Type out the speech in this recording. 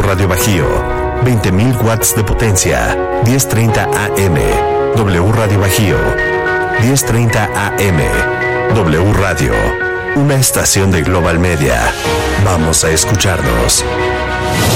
Radio Bajío, 20.000 watts de potencia, 1030 AM. W Radio Bajío, 1030 AM. W Radio, una estación de Global Media. Vamos a escucharnos.